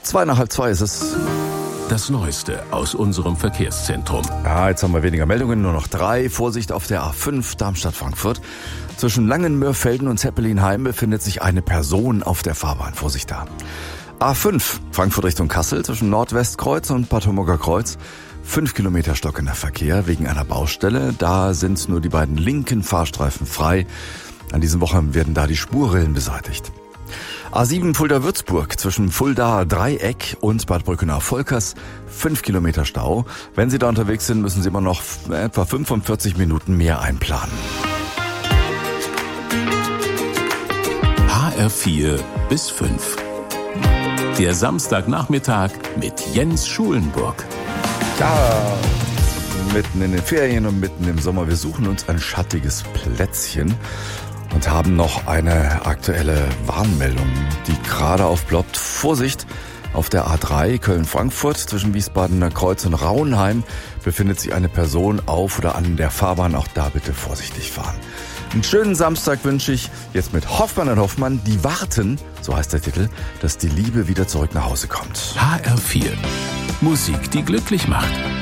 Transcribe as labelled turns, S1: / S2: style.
S1: 2:30 ist es.
S2: Das Neueste aus unserem Verkehrszentrum.
S1: Ja, jetzt haben wir weniger Meldungen, nur noch 3. Vorsicht auf der A5 Darmstadt-Frankfurt. Zwischen Langenmörfelden und Zeppelinheim befindet sich eine Person auf der Fahrbahn. Vorsicht da. A5 Frankfurt Richtung Kassel zwischen Nordwestkreuz und Bad Homburger Kreuz. 5 Kilometer stockender Verkehr wegen einer Baustelle. Da sind nur die beiden linken Fahrstreifen frei. An diesem Wochenende werden da die Spurrillen beseitigt. A7 Fulda-Würzburg zwischen Fulda Dreieck und Bad Brückenau-Volkers 5 Kilometer Stau. Wenn Sie da unterwegs sind, müssen Sie immer noch etwa 45 Minuten mehr einplanen.
S2: HR4 bis 5. Der Samstagnachmittag mit Jens Schulenburg.
S1: Ja, mitten in den Ferien und mitten im Sommer. Wir suchen uns ein schattiges Plätzchen und haben noch eine aktuelle Warnmeldung, die gerade aufploppt. Vorsicht! Auf der A3 Köln-Frankfurt zwischen Wiesbadener Kreuz und Rauenheim befindet sich eine Person auf oder an der Fahrbahn. Auch da bitte vorsichtig fahren. Einen schönen Samstag wünsche ich jetzt mit Hoffmann und Hoffmann. Die warten, so heißt der Titel, dass die Liebe wieder zurück nach Hause kommt.
S2: HR4. Musik, die glücklich macht.